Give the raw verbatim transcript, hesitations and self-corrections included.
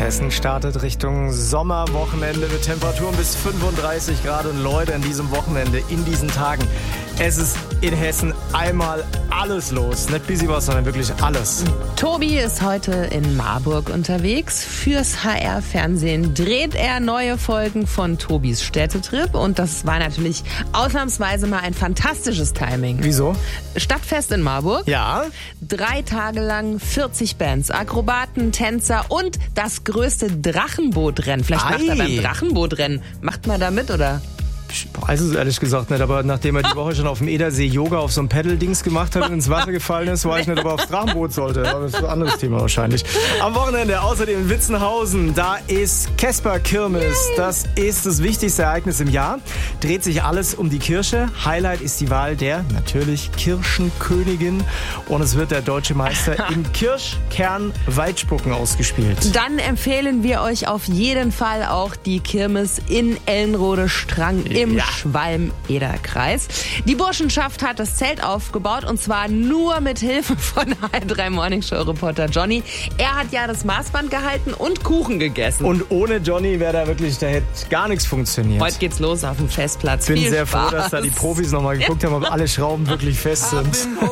Hessen startet Richtung Sommerwochenende mit Temperaturen bis fünfunddreißig Grad. Und Leute, an diesem Wochenende, in diesen Tagen, es ist in Hessen einmal alles los. Nicht busy was, sondern wirklich alles. Tobi ist heute in Marburg unterwegs. Fürs H R-Fernsehen dreht er neue Folgen von Tobis Städtetrip. Und das war natürlich ausnahmsweise mal ein fantastisches Timing. Wieso? Stadtfest in Marburg. Ja. Drei Tage lang vierzig Bands, Akrobaten, Tänzer und das größte Drachenbootrennen. Vielleicht Ei. macht er beim Drachenbootrennen. Macht man da mit, oder? Ich weiß es ehrlich gesagt nicht, aber nachdem er die Woche schon auf dem Edersee Yoga auf so einem Pedal-Dings gemacht hat und ins Wasser gefallen ist, weiß ich nicht, ob er aufs Drachenboot sollte. Aber das ist ein anderes Thema wahrscheinlich. Am Wochenende außerdem in Witzenhausen, da ist Casper-Kirmes. Das ist das wichtigste Ereignis im Jahr. Dreht sich alles um die Kirche. Highlight ist die Wahl der, natürlich, Kirschenkönigin. Und es wird der deutsche Meister im Kirschkern-Weitspucken ausgespielt. Dann empfehlen wir euch auf jeden Fall auch die Kirmes in Ellenrode-Strang im Ja. Schwalm-Eder-Kreis. Die Burschenschaft hat das Zelt aufgebaut und zwar nur mit Hilfe von H drei Morning Show Reporter Johnny. Er hat ja das Maßband gehalten und Kuchen gegessen. Und ohne Johnny wäre da wirklich, da hätte gar nichts funktioniert. Heute geht's los auf dem Festplatz. Ich bin Viel sehr Spaß. froh, dass da die Profis nochmal geguckt haben, ob alle Schrauben wirklich fest sind.